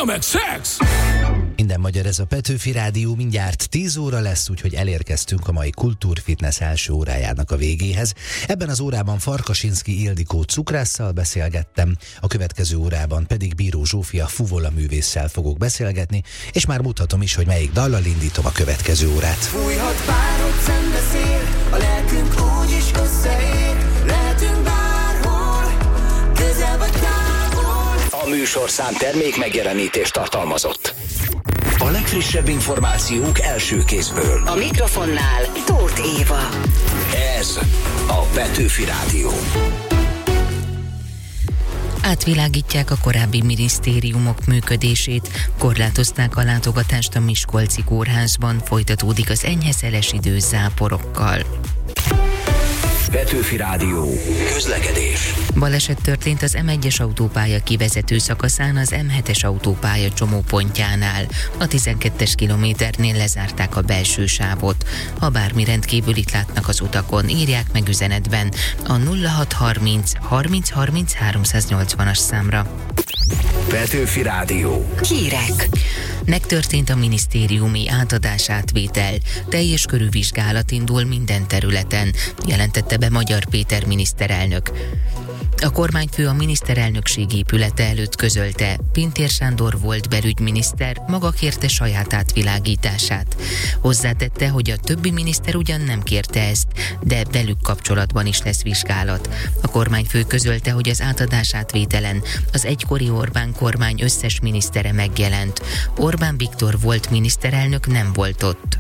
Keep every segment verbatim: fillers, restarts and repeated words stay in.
meg szex! Minden magyar, ez a Petőfi Rádió, mindjárt tíz óra lesz, úgyhogy elérkeztünk a mai Kultúrfitness első órájának a végéhez. Ebben az órában Farkasinszky Ildikó cukrásszal beszélgettem, a következő órában pedig Bíró Zsófia fuvola művésszel fogok beszélgetni, és már mutatom is, hogy melyik dallal indítom a következő órát. Fújhat bárhogy szembeszél, a lelkünk úgyis összeér, lehetünk bárhol, közel vagy távol. A műsorszám termék megjelenítést tartalmazott. A legfrissebb információk első kézből. A mikrofonnál Tóth Éva. Ez a Petőfi Rádió. Átvilágítják a korábbi minisztériumok működését, korlátozták a látogatást a Miskolci kórházban, folytatódik az enyhe szeles idő záporokkal. Petőfi Rádió. Közlekedés. Baleset történt az em egyes autópálya kivezető szakaszán, az em hetes autópálya csomópontjánál. A tizenkettes kilométernél lezárták a belső sávot. Ha bármi rendkívülit látnak az utakon, írják meg üzenetben a nulla hat harminc harminc harminc háromszáznyolcvanas számra. Petőfi Rádió. Hírek. Megtörtént a minisztériumi átadás-átvétel. Teljes körű vizsgálat indul minden területen, jelentette be Magyar Péter miniszterelnök. A kormányfő a miniszterelnökség épülete előtt közölte, Pintér Sándor volt belügyminiszter, maga kérte saját átvilágítását. Hozzátette, hogy a többi miniszter ugyan nem kérte ezt, de velük kapcsolatban is lesz vizsgálat. A kormányfő közölte, hogy az átadás-átvételen az egykori Orbán kormány összes minisztere megjelent. Orbán Viktor volt miniszterelnök, nem volt ott.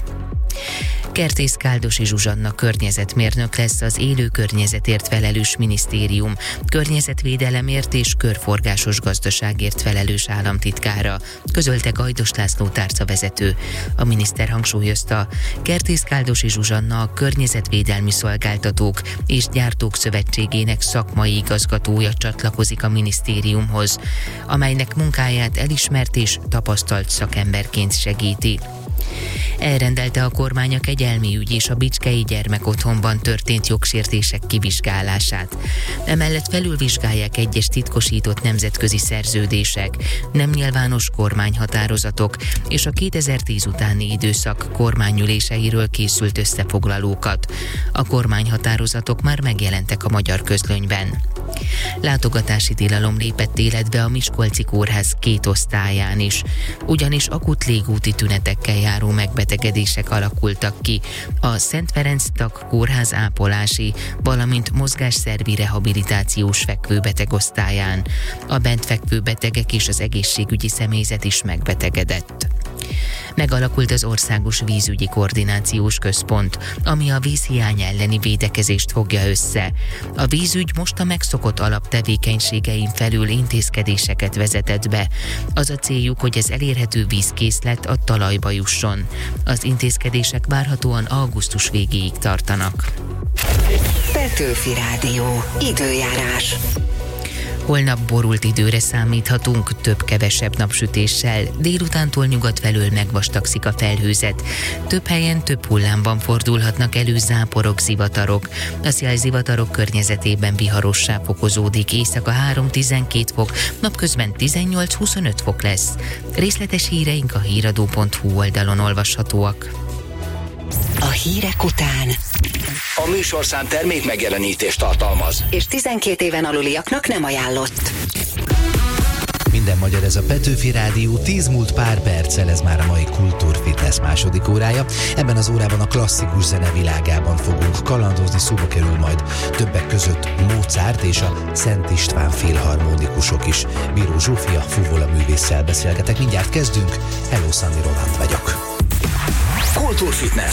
Kertész Káldosi Zsuzsanna környezetmérnök lesz az élő környezetért felelős minisztérium, környezetvédelemért és körforgásos gazdaságért felelős államtitkára, közölte Gajdos László tárcavezető. A miniszter hangsúlyozta, Kertész Káldosi Zsuzsanna a Környezetvédelmi Szolgáltatók és Gyártók Szövetségének szakmai igazgatója csatlakozik a minisztériumhoz, amelynek munkáját elismert és tapasztalt szakemberként segíti. Elrendelte a kormány a kegyelmi ügy és a Bicskei gyermekotthonban történt jogsértések kivizsgálását. Emellett felülvizsgálják egyes titkosított nemzetközi szerződések, nem nyilvános kormányhatározatok és a kétezer-tíz utáni időszak kormányüléseiről készült összefoglalókat. A kormányhatározatok már megjelentek a Magyar Közlönyben. Látogatási tilalom lépett életbe a Miskolci kórház két osztályán is, ugyanis akut légúti tünetekkel járó megbetegedések alakultak ki a Szent Ferenc Tak kórház ápolási, valamint mozgásszervi rehabilitációs fekvőbeteg osztályán. A bent fekvő betegek és az egészségügyi személyzet is megbetegedett. Megalakult az Országos Vízügyi Koordinációs Központ, ami a vízhiány elleni védekezést fogja össze. A vízügy most a megszokott alaptevékenységein felül intézkedéseket vezetett be. Az a céljuk, hogy az elérhető vízkészlet a talajba jusson. Az intézkedések várhatóan augusztus végéig tartanak. Petőfi Rádió. Időjárás. Holnap borult időre számíthatunk, több-kevesebb napsütéssel, délutántól nyugat felől megvastagszik a felhőzet. Több helyen több hullámban fordulhatnak elő záporok, zivatarok. A szélzivatarok környezetében viharossá fokozódik, éjszaka három-tizenkét fok, napközben tizennyolc-huszonöt fok lesz. Részletes híreink a híradó pont hu oldalon olvashatóak. A hírek után A műsorszám termék megjelenítést tartalmaz. és tizenkét éven aluliaknak nem ajánlott. Minden magyar, ez a Petőfi Rádió, tíz múlt pár perccel, ez már a mai Kultúrfitness második órája. Ebben az órában a klasszikus zene világában fogunk kalandozni, szóba kerül majd többek között Mozart és a Szent István filharmonikusok is. Bíró Zsófia fuvola művésszel beszélgetek, mindjárt kezdünk. Hello, Szanni Roland vagyok. Kultúrfitness.